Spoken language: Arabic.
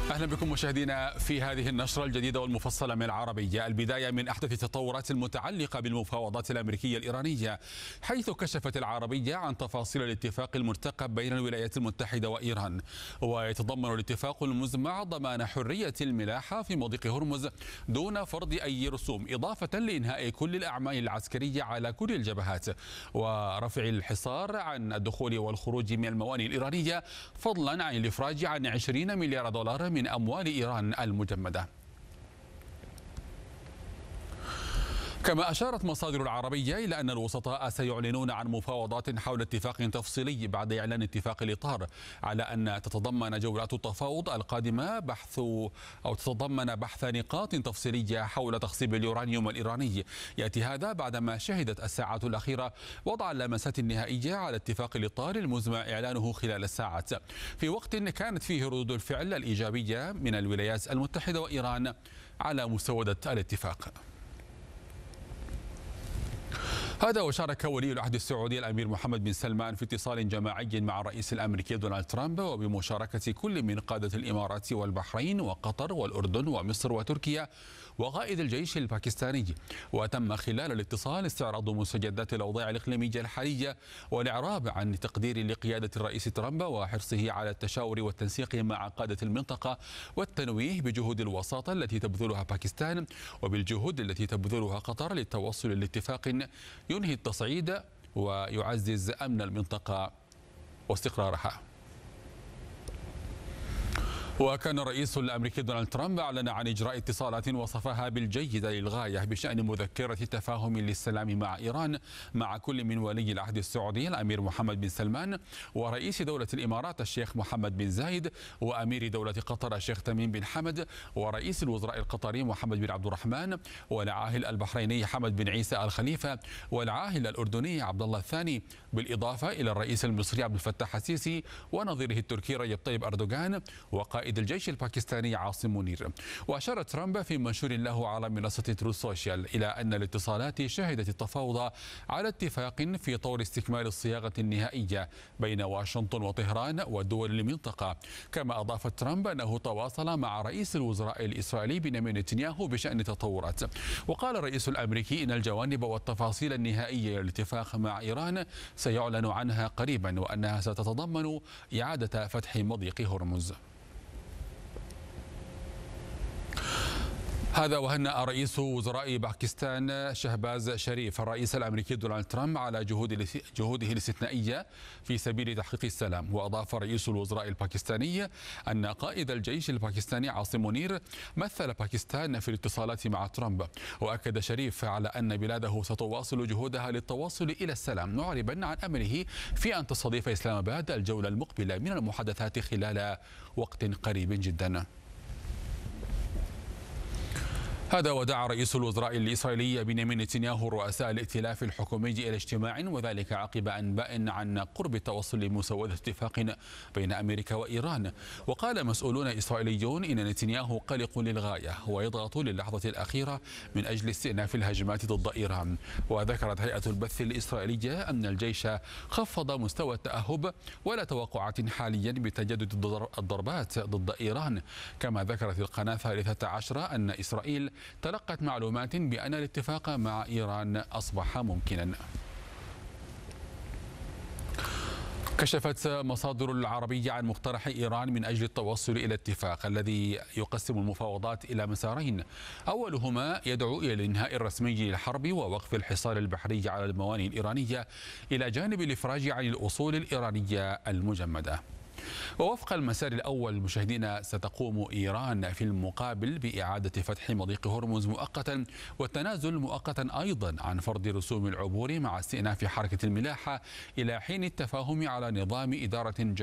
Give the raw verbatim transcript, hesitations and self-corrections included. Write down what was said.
أهلا بكم مشاهدينا في هذه النشرة الجديدة والمفصلة من العربية. البداية من أحدث التطورات المتعلقة بالمفاوضات الأمريكية الإيرانية، حيث كشفت العربية عن تفاصيل الاتفاق المرتقب بين الولايات المتحدة وإيران. ويتضمن الاتفاق المزمع ضمان حرية الملاحة في مضيق هرمز دون فرض أي رسوم، إضافة لإنهاء كل الأعمال العسكرية على كل الجبهات، ورفع الحصار عن الدخول والخروج من الموانئ الإيرانية، فضلا عن الإفراج عن عشرين مليار دولار من أموال إيران المجمدة. كما أشارت مصادر العربية إلى أن الوسطاء سيعلنون عن مفاوضات حول اتفاق تفصيلي بعد إعلان اتفاق الإطار، على أن تتضمن جولات التفاوض القادمة بحث أو تتضمن بحث نقاط تفصيلية حول تخصيب اليورانيوم الإيراني. يأتي هذا بعدما شهدت الساعات الأخيرة وضع اللمسات النهائية على اتفاق الإطار المزمع إعلانه خلال الساعات، في وقت كانت فيه ردود الفعل الإيجابية من الولايات المتحدة وإيران على مسودة الاتفاق. هذا وشارك ولي العهد السعودي الأمير محمد بن سلمان في اتصال جماعي مع الرئيس الأمريكي دونالد ترامب، وبمشاركة كل من قادة الإمارات والبحرين وقطر والأردن ومصر وتركيا وقائد الجيش الباكستاني. وتم خلال الاتصال استعراض مستجدات الأوضاع الإقليمية الحالية والإعراب عن تقدير لقيادة الرئيس ترامب وحرصه على التشاور والتنسيق مع قادة المنطقة، والتنويه بجهود الوساطة التي تبذلها باكستان وبالجهود التي تبذلها قطر للتوصل لاتفاق ينهي التصعيد ويعزز أمن المنطقة واستقرارها. وكان الرئيس الأمريكي دونالد ترامب أعلن عن إجراء اتصالات وصفها بالجيدة للغاية بشأن مذكرة تفاهم للسلام مع إيران مع كل من ولي العهد السعودي الأمير محمد بن سلمان ورئيس دولة الإمارات الشيخ محمد بن زايد وأمير دولة قطر الشيخ تميم بن حمد ورئيس الوزراء القطري محمد بن عبد الرحمن والعاهل البحريني حمد بن عيسى الخليفة والعاهل الأردني عبد الله الثاني، بالإضافة إلى الرئيس المصري عبد الفتاح السيسي ونظيره التركي رجب طيب أردوغان وقائد الجيش الباكستاني عاصم منير. وأشار ترامب في منشور له على منصة ترو سوشيال إلى أن الاتصالات شهدت التفاوض على اتفاق في طور استكمال الصياغة النهائية بين واشنطن وطهران ودول المنطقة. كما أضاف ترامب أنه تواصل مع رئيس الوزراء الإسرائيلي بنيامين نتنياهو بشأن التطورات. وقال الرئيس الأمريكي إن الجوانب والتفاصيل النهائية للاتفاق مع إيران سيعلن عنها قريبا، وأنها ستتضمن إعادة فتح مضيق هرمز. هذا وهنأ رئيس وزراء باكستان شهباز شريف الرئيس الأمريكي دونالد ترامب على جهود جهوده الاستثنائية في سبيل تحقيق السلام. وأضاف رئيس الوزراء الباكستاني أن قائد الجيش الباكستاني عاصم منير مثل باكستان في الاتصالات مع ترامب. وأكد شريف على أن بلاده ستواصل جهودها للتوصل إلى السلام، معربا عن أمله في أن تستضيف إسلام آباد الجولة المقبلة من المحادثات خلال وقت قريب جدا. هذا ودعا رئيس الوزراء الإسرائيلي بنيامين نتنياهو رؤساء الائتلاف الحكومي إلى اجتماع، وذلك عقب أنباء عن قرب التوصل لمسودة اتفاق بين أمريكا وإيران. وقال مسؤولون إسرائيليون إن نتنياهو قلق للغاية ويضغط للحظة الأخيرة من أجل استئناف الهجمات ضد إيران. وذكرت هيئة البث الإسرائيلية أن الجيش خفض مستوى التأهب ولا توقعات حاليا بتجدد الضربات ضد إيران. كما ذكرت القناة الثالثة عشرة أن إسرائيل تلقت معلومات بأن الاتفاق مع إيران أصبح ممكنا. كشفت مصادر العربية عن مقترح إيران من أجل التوصل إلى اتفاق الذي يقسم المفاوضات إلى مسارين، أولهما يدعو إلى الإنهاء الرسمي للحرب ووقف الحصار البحري على الموانئ الإيرانية إلى جانب الإفراج عن الأصول الإيرانية المجمدة. ووفق المسار الأول مشاهدينا، ستقوم إيران في المقابل بإعادة فتح مضيق هرمز مؤقتا والتنازل مؤقتا أيضا عن فرض رسوم العبور مع استئناف حركة الملاحة إلى حين التفاهم على نظام إدارة